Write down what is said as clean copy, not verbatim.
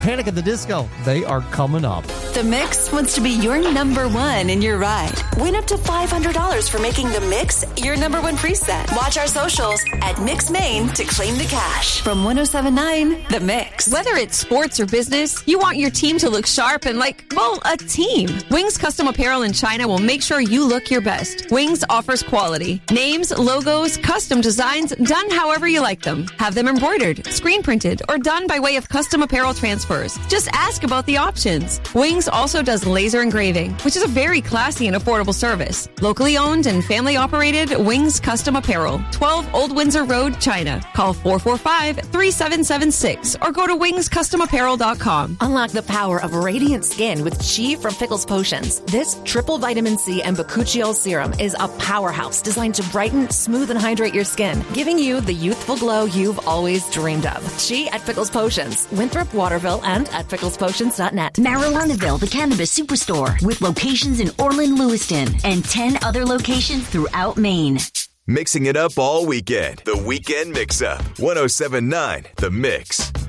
Panic at the Disco, they are coming up. The Mix wants to be your number one in your ride. Win up to $500 for making The Mix your number one preset. Watch our socials at Mix Maine to claim the cash. From 107.9 The Mix. Whether it's sports or business, you want your team to look sharp and a team. Wings Custom Apparel in China will make sure you look your best. Wings offers quality. Names, logos, custom designs, done however you like them. Have them embroidered, screen printed, or done by way of custom apparel transfers. Just ask about the options. Wings also does laser engraving, which is a very classy and affordable service. Locally owned and family operated, Wings Custom Apparel, 12 Old Windsor Road, China. Call 445-3776 or go to wingscustomapparel.com. Unlock the power of radiant skin with Chi from Pickles Potions. This triple vitamin C and bakuchiol serum is a powerhouse designed to brighten, smooth, and hydrate your skin, giving you the youthful glow you've always dreamed of. Chi at Pickles Potions, Winthrop, Waterville, and at picklespotions.net. Marijuanaville, the cannabis superstore, with locations in Orland, Lewiston, and 10 other locations throughout Maine. Mixing it up all weekend. The Weekend Mix-Up. 107.9 The Mix.